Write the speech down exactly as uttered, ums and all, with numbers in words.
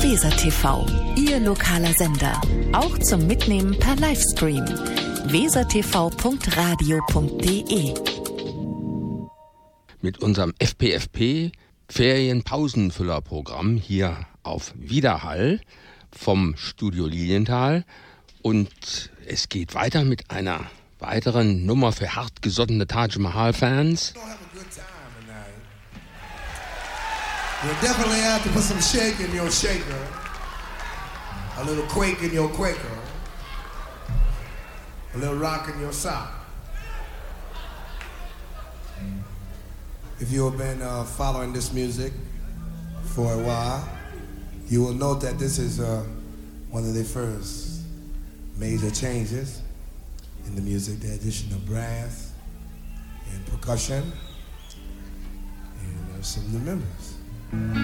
Radio Weser T V, Ihr lokaler Sender. Auch zum Mitnehmen per Livestream. weser t v punkt radio punkt d e. Mit unserem F P F P Ferienpausenfüllerprogramm hier auf Widerhall vom Studio Lilienthal. Und es geht weiter mit einer weiteren Nummer für hartgesottene Taj Mahal-Fans. You definitely have to put some shake in your shaker, a little quake in your quaker, a little rock in your sock. If you have been uh, following this music for a while, you will note that this is uh, one of the first major changes in the music, the addition of brass and percussion, and uh, some new members.